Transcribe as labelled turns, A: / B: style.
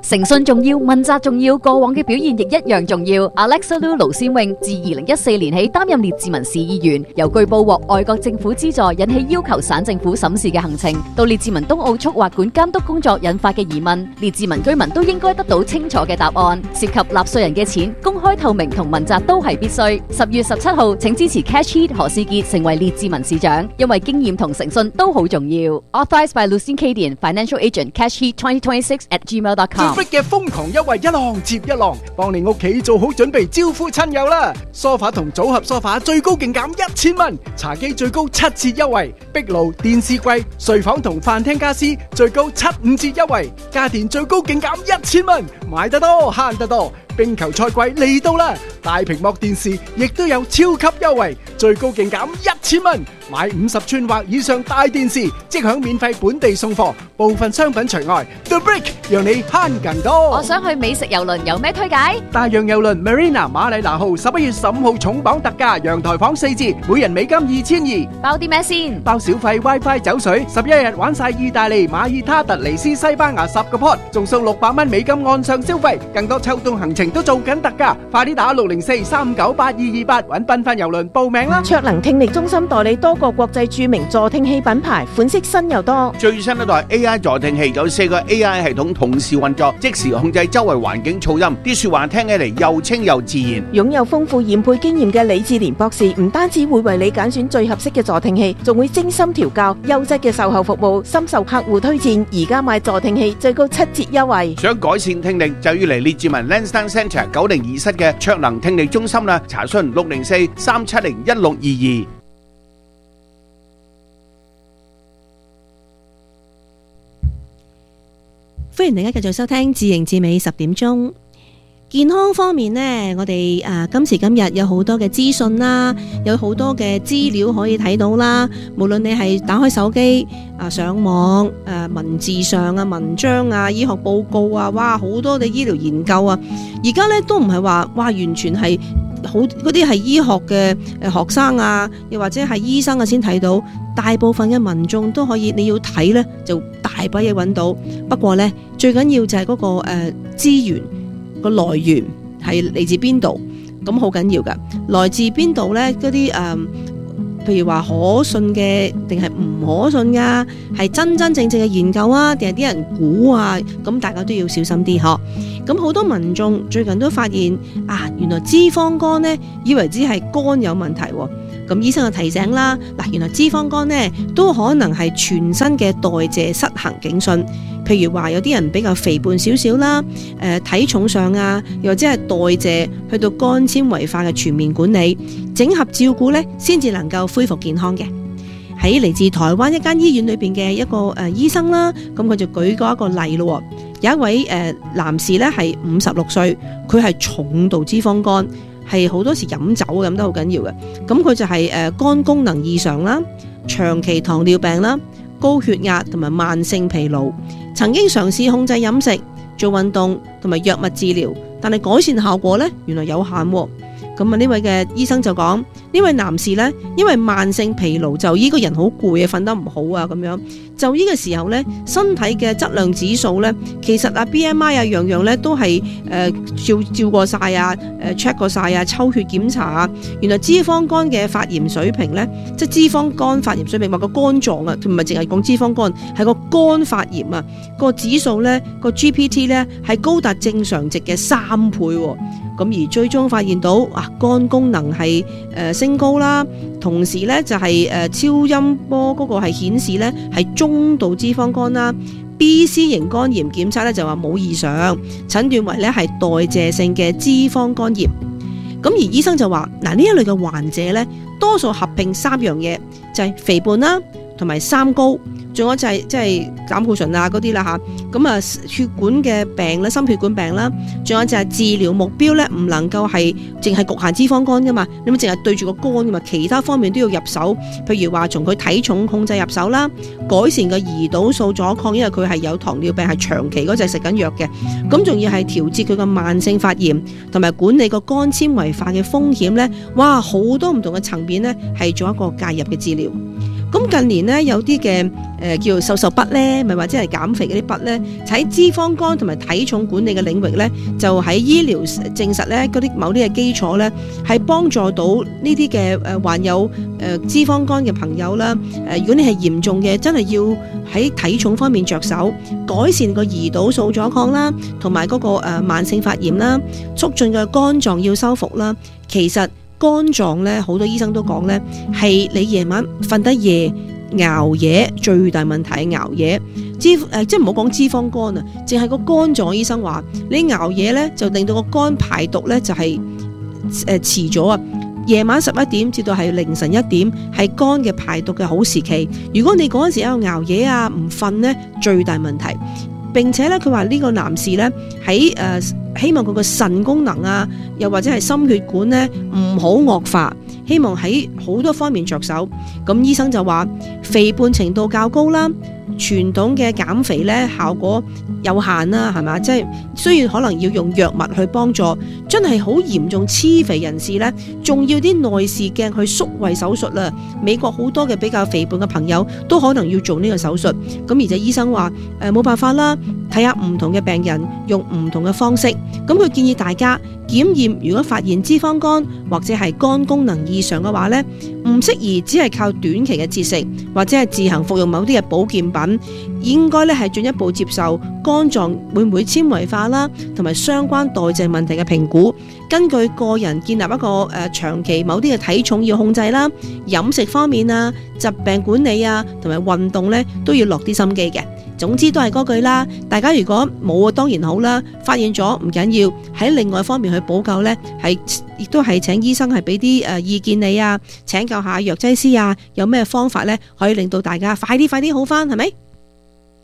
A: 誠信重要，問責重要，過往嘅表現亦一樣重要。Alexa Liu 盧先穎自2014年起擔任列治文市議員，由據報獲外國政府資助引起要求省政府審視嘅行程，到列治文東奧速滑管監督工作引發嘅疑問，列治文居民都應該得到清楚嘅答案。涉及納稅人嘅錢，公開透明同問責都係必須。10月17號，請支持 Cash Heat 何士傑成為列治文市長，因為經驗同誠信都好重要。Authorized by Lucien Cadian, Financial Agent, Cash Heat 2026@gmail.com。
B: 嘅瘋狂優惠一浪接一浪，幫你屋企做好準備招呼親友啦！梳化同組合梳化最高勁減1000蚊，茶几最高7折優惠，壁爐、電視櫃、睡房同飯廳家私最高75折優惠，家電最高勁減1000蚊，買得多慳得多。冰球賽季嚟到啦，大屏幕電視亦都有超級優惠，最高勁減1000蚊，買50寸或以上大電視即享免費本地送貨，部分商品除外。The Brick 讓你慳更多。
A: 我想去美食郵輪，有咩推介？
B: 大洋郵輪 Marina 馬里拿號11月15號重磅特價，陽台房4折，每人美金2200，
A: 包啲咩先？
B: 包小費、WiFi、酒水，11日玩晒意大利、馬爾他、突尼斯、西班牙10個 pot，仲送600蚊美金按上消費，更多秋冬行程都做緊特價，快啲打604-398-228揾繽紛郵輪報名啦！
C: 卓能聽力中心代理多個國際著名助聽器品牌，款式新又多。
D: 最新一代 AI 助聽器有4個 AI 系統同時運作，即時控制周圍環境噪音，啲說話聽起嚟又清又自然。
C: 擁有豐富研配經驗嘅李志蓮博士，唔單止會為你揀選最合適嘅助聽器，仲會精心調教，優質嘅售後服務，深受客戶推薦。而家買助聽器最高7折優惠。
D: 想改善聽力就要嚟列治文 Lansdowne Centre 902室嘅卓能聽力中心啦，查詢604-370-1622。
E: 歡迎大家繼續收聽自營自美10點鐘。健康方面呢，我哋今時今日有好多嘅資訊啦，有好多嘅資料可以睇到啦。無論你係打開手機上網文字上文章醫學報告哇，好多嘅醫療研究而家呢都唔係話完全係好嗰啲係醫學嘅學生又或者係醫生先睇到，大部分嘅民眾都可以，你要睇呢就大把嘢揾到。不過呢，最緊要就係嗰個資源個來源係嚟自邊度，咁好緊要噶。來自邊度呢？嗰啲譬如話可信嘅定係唔可信噶，係真真正正嘅研究定係啲人估咁大家都要小心啲嗬。咁好多民眾最近都發現原來脂肪肝呢，以為只係肝有問題咁醫生就提醒啦，原來脂肪肝呢都可能係全身嘅代謝失衡警訊。譬如話有啲人比較肥胖少少啦，體重上又或者係代謝去到肝纖維化嘅全面管理，整合照顧呢先至能夠恢復健康嘅。喺嚟自台灣一間醫院裏邊嘅一個醫生啦，咁佢就舉過一個例咯。有一位男士呢係56歲，佢係重度脂肪肝，係好多時飲酒咁都好緊要嘅。咁佢就係肝功能異常啦，長期糖尿病啦，高血壓同埋慢性疲勞，曾經嘗試控制飲食、做運動同埋藥物治療，但係改善效果呢原來有限。咁呢位嘅醫生就講，呢位男士呢，因為慢性疲勞，就呢個人好攰瞓得唔好咁樣，就呢個時候呢，身體嘅質量指數呢，其實BMI 樣樣呢都係照過晒check 過晒抽血檢查原來脂肪肝嘅發炎水平呢，即係脂肪肝發炎水平，話個肝臟唔係淨係講脂肪肝，係個肝發炎個指數呢，個 GPT 呢係高達正常值嘅3倍咁而最終發現到肝功能係升高啦，同時咧就係超音波嗰個係顯示咧係中度脂肪肝啦。BC 型肝炎檢測咧就話冇異常，診斷為咧係代謝性嘅脂肪肝炎。咁而醫生就話呢一類嘅患者咧，多數合併3樣嘢，就係肥胖啦，同埋三高，仲有就係即係膽固醇嗰啲啦吓，咁血管嘅病啦，心血管病啦，仲有就係治療目標咧，唔能夠係淨係局限脂肪肝噶嘛，你咪淨係對住個肝噶嘛，其他方面都要入手，譬如話從佢體重控制入手啦，改善個胰島素阻抗，因為佢係有糖尿病係長期嗰隻食緊藥嘅，咁仲要係調節佢個慢性發炎，同埋管理個肝纖維化嘅風險咧，哇，好多唔同嘅層面咧係做一個介入嘅治療。 咁近年呢，有啲嘅叫做瘦筆咧，咪或者係減肥嗰啲筆咧，喺脂肪肝同埋體重管理嘅領域咧，就喺醫療證實咧嗰啲某啲嘅基礎咧，係幫助到呢啲嘅患有脂肪肝嘅朋友啦。如果你係嚴重嘅，真係要喺體重方面着手，改善個胰島素阻抗啦，同埋嗰個慢性發炎啦，促進個肝臟要修復啦。其實肝臟咧，好多醫生都講咧，係你夜晚瞓得夜、熬夜最大問題係熬夜。即係唔好講脂肪肝啊，淨係個肝臟醫生話，你熬夜咧就令到個肝排毒咧就係遲咗啊。夜晚11點至到係凌晨1點係肝嘅排毒嘅好時期。如果你嗰陣時喺度熬夜啊唔瞓咧，最大問題。並且咧，佢話呢個男士咧喺希望佢個腎功能啊，又或者係心血管咧唔好惡化，希望喺好多方面着手。咁醫生就話肥胖程度較高啦，傳統嘅減肥咧效果有限啦，係嘛？即係雖然可能要用藥物去幫助，真係好嚴重黐肥人士咧，仲要啲內視鏡去縮胃手術啦。美國好多嘅比較肥胖嘅朋友都可能要做呢個手術。咁而且醫生話冇辦法啦，睇下唔同嘅病人用唔同嘅方式。咁佢建議大家檢驗，如果發現脂肪肝或者係肝功能異常嘅話呢，唔適宜只係靠短期嘅節食或者係自行服用某啲嘅保健品，應該咧係進一步接受肝臟會唔會纖維化啦，同埋相關代謝問題嘅評估。根據個人建立一個長期某啲嘅體重要控制啦，飲食方面啊、疾病管理啊同埋運動咧都要落啲心機嘅。總之都係嗰句啦，大家如果冇當然好啦，發現咗唔緊要，喺另外方面去補救呢，亦都係請醫生係俾啲意見你啊，請教下藥劑師啊，有咩方法呢可以令到大家快啲好返，係咪？